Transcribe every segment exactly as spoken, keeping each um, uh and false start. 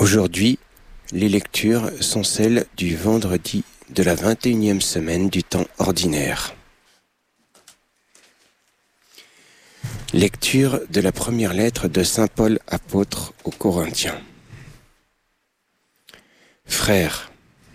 Aujourd'hui, les lectures sont celles du vendredi de la vingt et unième semaine du temps ordinaire. Lecture de la première lettre de saint Paul apôtre aux Corinthiens. Frères,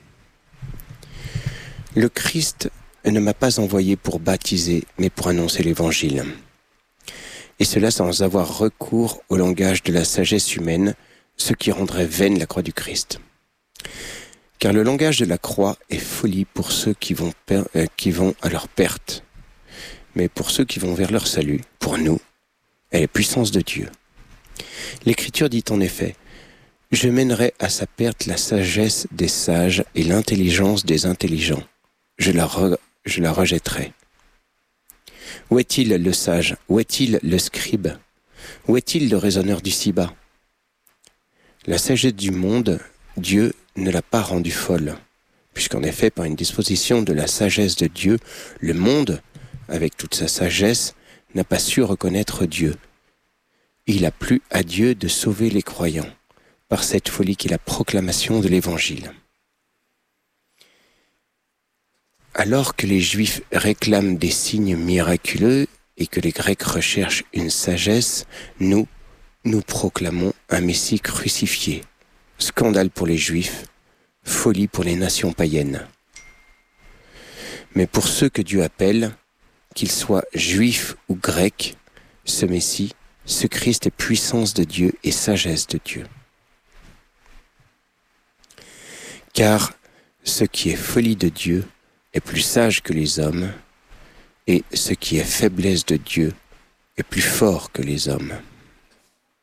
le Christ ne m'a pas envoyé pour baptiser, mais pour annoncer l'Évangile. Et cela sans avoir recours au langage de la sagesse humaine, ce qui rendrait vaine la croix du Christ. Car le langage de la croix est folie pour ceux qui vont, per- euh, qui vont à leur perte, mais pour ceux qui vont vers leur salut, pour nous, elle est puissance de Dieu. L'Écriture dit en effet, « Je mènerai à sa perte la sagesse des sages et l'intelligence des intelligents. Je la, re- je la rejetterai. » Où est-il le sage? Où est-il le scribe? Où est-il le raisonneur du si bas? La sagesse du monde, Dieu ne l'a pas rendue folle, puisqu'en effet, par une disposition de la sagesse de Dieu, le monde, avec toute sa sagesse, n'a pas su reconnaître Dieu. Il a plu à Dieu de sauver les croyants, par cette folie qui est la proclamation de l'Évangile. Alors que les Juifs réclament des signes miraculeux et que les Grecs recherchent une sagesse, nous, nous proclamons un Messie crucifié. Scandale pour les Juifs, folie pour les nations païennes. Mais pour ceux que Dieu appelle, qu'ils soient Juifs ou Grecs, ce Messie, ce Christ est puissance de Dieu et sagesse de Dieu. Car ce qui est folie de Dieu est plus sage que les hommes, et ce qui est faiblesse de Dieu est plus fort que les hommes.